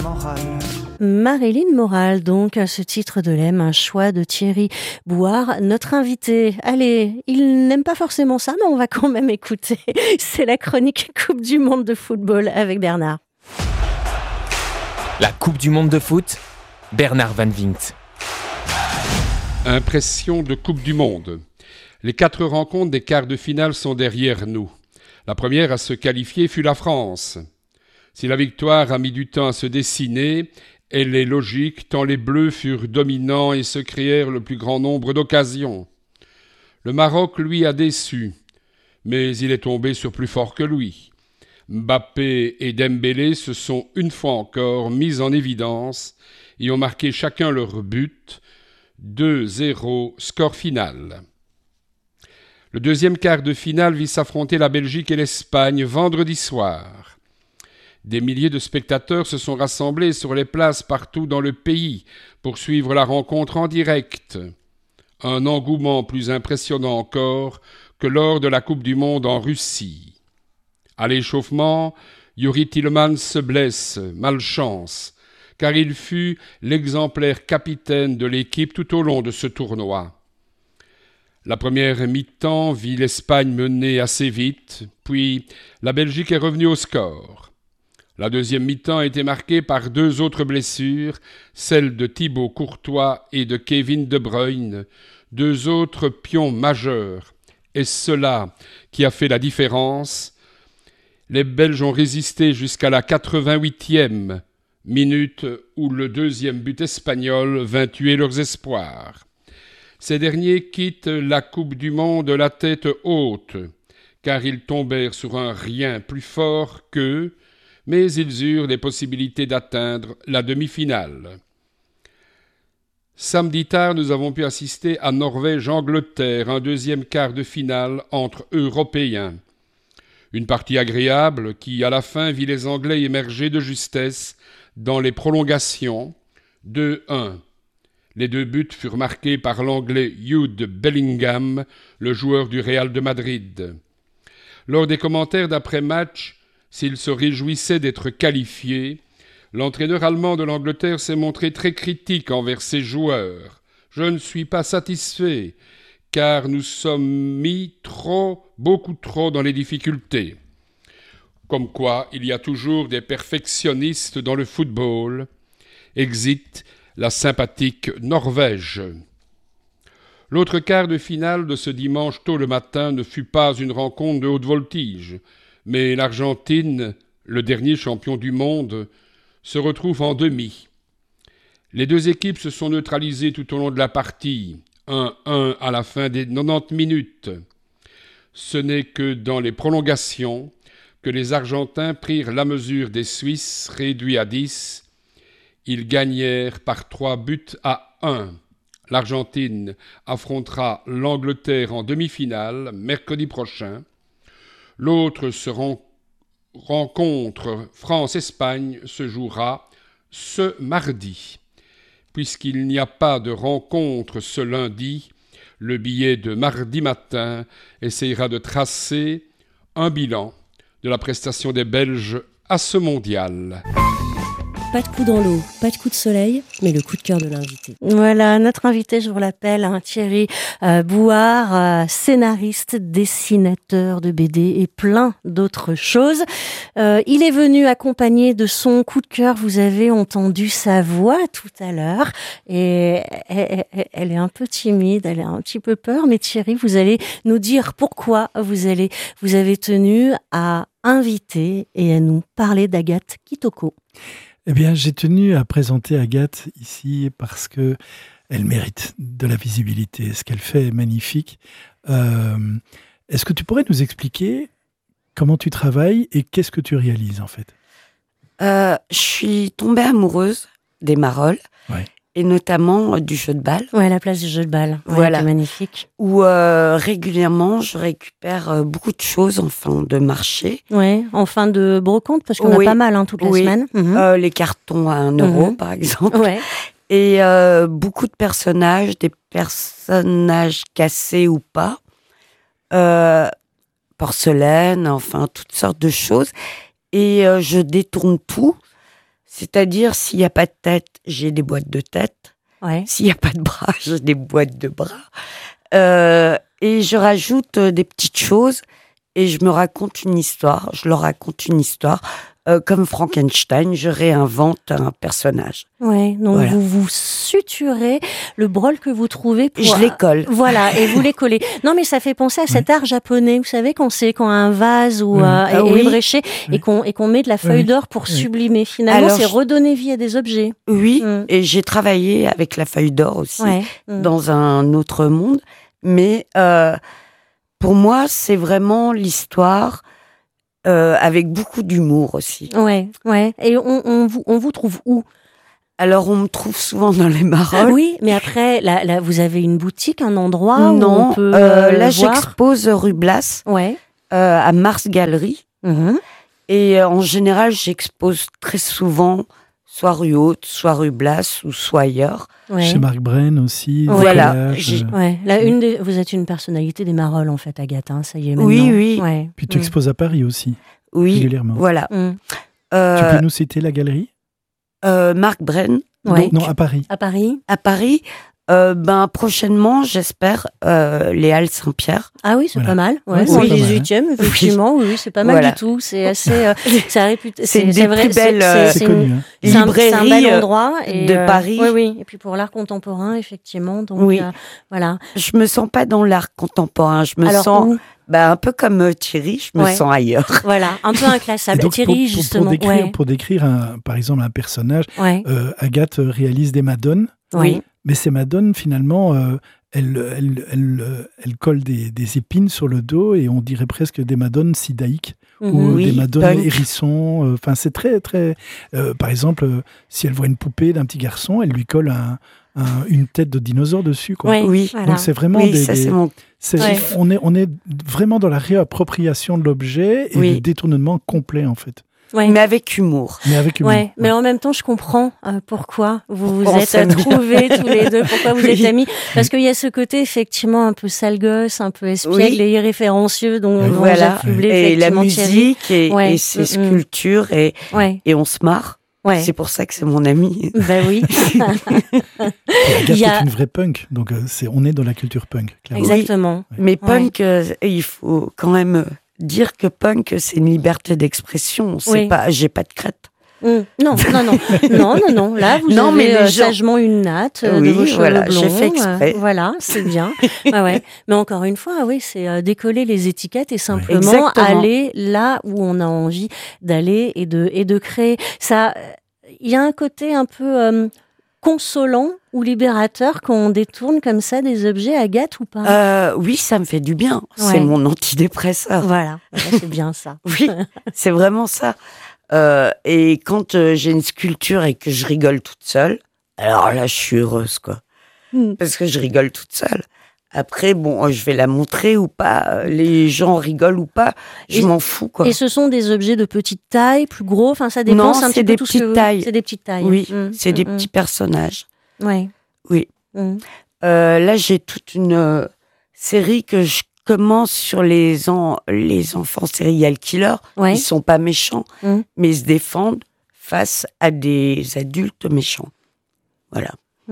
Morale. Marilyn Morale, donc, à ce titre de l'M, un choix de Thierry Bouard, notre invité. Allez, il n'aime pas forcément ça, mais on va quand même écouter. C'est la chronique Coupe du Monde de football avec Bernard. La Coupe du Monde de foot, Bernard Van Vingt. Impression de Coupe du Monde. Les 4 rencontres des quarts de finale sont derrière nous. La première à se qualifier fut la France. Si la victoire a mis du temps à se dessiner, elle est logique tant les Bleus furent dominants et se créèrent le plus grand nombre d'occasions. Le Maroc, lui, a déçu, mais il est tombé sur plus fort que lui. Mbappé et Dembélé se sont une fois encore mis en évidence et ont marqué chacun leur but. 2-0, score final. Le deuxième quart de finale vit s'affronter la Belgique et l'Espagne vendredi soir. Des milliers de spectateurs se sont rassemblés sur les places partout dans le pays pour suivre la rencontre en direct. Un engouement plus impressionnant encore que lors de la Coupe du Monde en Russie. À l'échauffement, Youri Tielemans se blesse, malchance, car il fut l'exemplaire capitaine de l'équipe tout au long de ce tournoi. La première mi-temps vit l'Espagne mener assez vite, puis la Belgique est revenue au score. La deuxième mi-temps a été marquée par 2 autres blessures, celle de Thibaut Courtois et de Kevin De Bruyne, 2 autres pions majeurs. Et cela qui a fait la différence. Les Belges ont résisté jusqu'à la 88e minute où le deuxième but espagnol vint tuer leurs espoirs. Ces derniers quittent la Coupe du Monde la tête haute, car ils tombèrent sur un rien plus fort qu'eux, mais ils eurent les possibilités d'atteindre la demi-finale. Samedi tard, nous avons pu assister à Norvège-Angleterre, un deuxième quart de finale entre Européens. Une partie agréable qui, à la fin, vit les Anglais émerger de justesse dans les prolongations, 2-1. Les 2 buts furent marqués par l'Anglais Jude Bellingham, le joueur du Real de Madrid. Lors des commentaires d'après-match, s'il se réjouissait d'être qualifié, l'entraîneur allemand de l'Angleterre s'est montré très critique envers ses joueurs. « Je ne suis pas satisfait, car nous sommes mis beaucoup trop dans les difficultés. » Comme quoi, il y a toujours des perfectionnistes dans le football. Exit la sympathique Norvège. L'autre quart de finale de ce dimanche tôt le matin ne fut pas une rencontre de haute voltige, mais l'Argentine, le dernier champion du monde, se retrouve en demi. Les 2 équipes se sont neutralisées tout au long de la partie, 1-1 à la fin des 90 minutes. Ce n'est que dans les prolongations que les Argentins prirent la mesure des Suisses, réduits à 10. Ils gagnèrent par 3-1. L'Argentine affrontera l'Angleterre en demi-finale mercredi prochain. L'autre rencontre France-Espagne se jouera ce mardi. Puisqu'il n'y a pas de rencontre ce lundi, le billet de mardi matin essayera de tracer un bilan de la prestation des Belges à ce mondial. Pas de coup dans l'eau, pas de coup de soleil, mais le coup de cœur de l'invité. Voilà, notre invité, je vous l'appelle, Thierry Bouard, scénariste, dessinateur de BD et plein d'autres choses. Il est venu accompagné de son coup de cœur. Vous avez entendu sa voix tout à l'heure et elle est un peu timide, elle a un petit peu peur. Mais Thierry, vous allez nous dire pourquoi vous avez tenu à inviter et à nous parler d'Agathe Kitoko. Eh bien, j'ai tenu à présenter Agathe ici parce que elle mérite de la visibilité. Ce qu'elle fait est magnifique. Est-ce que tu pourrais nous expliquer comment tu travailles et qu'est-ce que tu réalises en fait ? Je suis tombée amoureuse des Marolles. Ouais. Et notamment du jeu de balle. Ouais, la place du jeu de balle. Ouais, voilà. C'est magnifique. Où régulièrement, je récupère beaucoup de choses en fin de marché. Ouais, en fin de brocante, parce qu'on a pas mal toutes les semaines. Les cartons à 1 euro, par exemple. Ouais. Et beaucoup de personnages, des personnages cassés ou pas. Porcelaine, enfin, toutes sortes de choses. Et je détourne tout. C'est-à-dire, s'il n'y a pas de tête, j'ai des boîtes de tête. Ouais. S'il n'y a pas de bras, j'ai des boîtes de bras. Et je rajoute des petites choses et je me raconte une histoire. Je leur raconte une histoire. Comme Frankenstein, je réinvente un personnage. Ouais, donc Voilà. vous suturez le brol que vous trouvez pour... Je les colle. Voilà, et vous les collez. Non, mais ça fait penser à cet art japonais, vous savez, quand un vase ou est oui. ébréché et qu'on met de la feuille d'or pour sublimer. Finalement, Alors, c'est redonner vie à des objets. Oui, et j'ai travaillé avec la feuille d'or aussi, Ouais. dans un autre monde. Mais pour moi, c'est vraiment l'histoire avec beaucoup d'humour aussi. Ouais. Et on vous trouve où? Alors, on me trouve souvent dans les marolles. Oui, mais après, là, vous avez une boutique, un endroit où Non, on peut là, voir. j'expose rue Blas, Ouais. à Mars Galerie. Mhm. Et en général, j'expose très souvent soit rue Haute, soit rue Blas, ou soit ailleurs. Ouais. Chez Marc Brenne aussi. des Voilà. collages, Ouais. Là, vous êtes une personnalité des Marolles, en fait, Agathe. Hein, ça y est, maintenant. Oui. Ouais. Puis tu exposes à Paris aussi, Oui, régulièrement. voilà. Tu peux nous citer la galerie? Marc Brenne, Ouais. Non, à Paris. À Paris. à Paris. Prochainement, j'espère, les Halles Saint-Pierre. Ah oui, c'est Voilà. pas mal. Ouais, Ouais, dans c'est le pas mal, 18e, effectivement. Oui, c'est pas mal Voilà. du tout. C'est assez. C'est une des plus belles, C'est connu. Hein. C'est un librairie bel endroit. Et, de Paris. Oui. Et puis pour l'art contemporain, effectivement. Donc, Oui. voilà. Je me sens pas dans l'art contemporain. Je me Alors, sens où un peu comme Thierry. Je me Ouais. sens ailleurs. Voilà, un peu Et inclassable. donc, Thierry, justement. pour décrire par exemple un personnage, Ouais. Agathe réalise des madones, Oui. mais ces madones, finalement, elles collent des épines sur le dos et on dirait presque des madones sidaïques ou Mhm. des Oui, madones punk. hérissons. Enfin, c'est très, très... par exemple, si elle voit une poupée d'un petit garçon, elle lui colle une tête de dinosaure dessus, quoi. Ouais, Oui. voilà. Donc c'est vraiment Oui, ça c'est mon... Ouais. on est vraiment dans la réappropriation de l'objet et Oui. le détournement complet, en fait. Ouais. Mais avec humour. Mais avec humour. Ouais, mais en même temps, je comprends pourquoi vous vous On êtes s'aime bien. trouvés tous les deux, pourquoi vous êtes Oui. amis. Parce qu'il y a ce côté effectivement un peu sale gosse, un peu espiègle Oui. et irréférencieux dont Voilà. j'affublais Et la effectivement Thierry. musique Ouais. et ses sculptures et Ouais, on se marre. ouais. C'est pour ça que c'est mon ami. Ben oui. Et Agathe Il y a- est une vraie punk, donc on est dans la culture punk, clairement. Exactement. Mais punk, il faut quand même dire que punk, c'est une liberté d'expression. C'est Oui. pas, j'ai pas de crête. Non. Là, vous Non, avez mais les gens- sagement une natte de Oui, vos cheveux voilà, blonds. j'ai fait exprès. Voilà, c'est bien. Ouais. Mais encore une fois, oui, c'est décoller les étiquettes et simplement Exactement. aller là où on a envie d'aller et de créer. Ça, il y a un côté un peu consolant ou libérateur quand on détourne comme ça des objets, Agathe, ou pas? Oui, ça me fait du bien. Ouais. C'est mon antidépresseur. Voilà, c'est bien ça. Oui, c'est vraiment ça. Et quand j'ai une sculpture et que je rigole toute seule, alors là, je suis heureuse, quoi. Parce que je rigole toute seule. Après, bon, je vais la montrer ou pas, les gens rigolent ou pas, je m'en fous, quoi. Et ce sont des objets de petite taille, plus gros, enfin ça dépend. Non, c'est un c'est petit peu des tout ce que petites vous- tailles. C'est des petites tailles. Oui, c'est des petits personnages. Ouais. Oui. Là, j'ai toute une série que je commence sur les enfants serial killers. Ouais. Ils sont pas méchants, Mm. mais ils se défendent face à des adultes méchants. Voilà.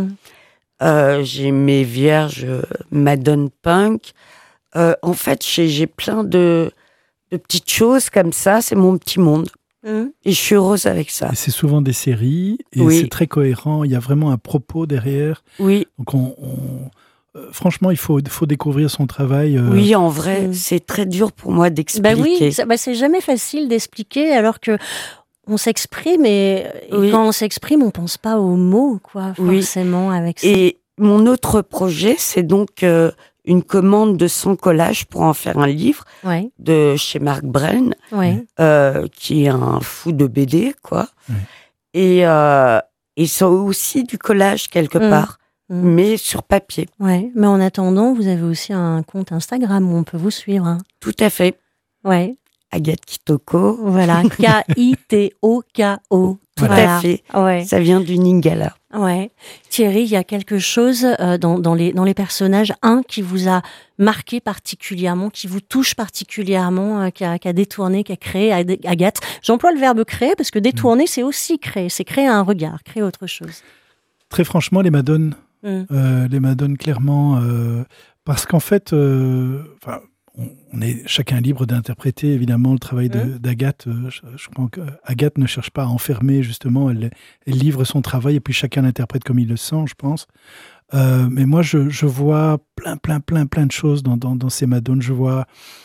J'ai mes vierges Madone Punk. En fait, j'ai plein de petites choses comme ça. C'est mon petit monde. Et je suis heureuse avec ça. Et c'est souvent des séries, et Oui. c'est très cohérent, il y a vraiment un propos derrière. Oui, Donc franchement, il faut découvrir son travail. oui, en vrai, c'est très dur pour moi d'expliquer. Bah oui, c'est jamais facile d'expliquer alors que on s'exprime et Oui. quand on s'exprime, on pense pas aux mots, quoi, Oui. forcément, avec ça. Et mon autre projet, c'est donc une commande de 100 collages pour en faire un livre Ouais, de chez Marc Brenne, ouais. qui est un fou de BD, quoi. Ouais. Et c'est aussi du collage quelque part, mais sur papier. Ouais. Mais en attendant, vous avez aussi un compte Instagram où on peut vous suivre. Hein. Tout à fait. Ouais, Agathe Kitoko. voilà. Kitoko. Tout à fait. Ouais. Ça vient du Lingala. Ouais. Thierry, il y a quelque chose dans les personnages, qui vous a marqué particulièrement, qui vous touche particulièrement, qui a détourné, qui a créé Agathe. J'emploie le verbe créer parce que détourner, c'est aussi créer. C'est créer un regard, créer autre chose. Très franchement, les Madones. Les Madones, clairement. Parce qu'en fait, on est chacun libre d'interpréter évidemment le travail d'Agathe. Je crois qu'Agathe ne cherche pas à enfermer, justement. Elle livre son travail et puis chacun l'interprète comme il le sent, je pense. Mais moi, je vois plein de choses dans ces Madones. Je vois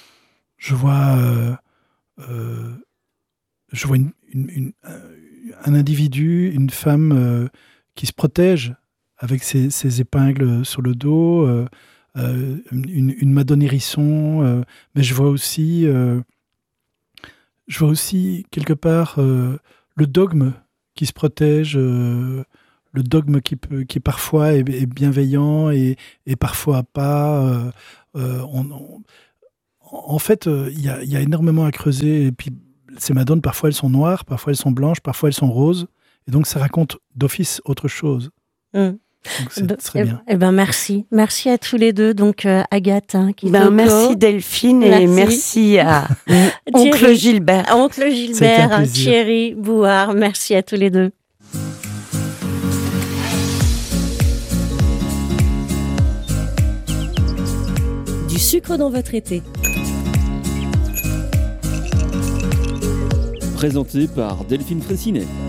un individu, une femme qui se protège avec ses épingles sur le dos. Une Madone hérisson, mais je vois aussi quelque part le dogme qui se protège, le dogme qui parfois est bienveillant et parfois pas. En fait, il y a énormément à creuser. Et puis ces Madones, parfois elles sont noires, parfois elles sont blanches, parfois elles sont roses. Et donc ça raconte d'office autre chose. Donc c'est très bien. Merci à tous les deux. Donc Agathe, merci Delphine et merci à Oncle Gilbert. Oncle Gilbert, Thierry Bouard, merci à tous les deux. Du sucre dans votre été. Présenté par Delphine Fraissinet.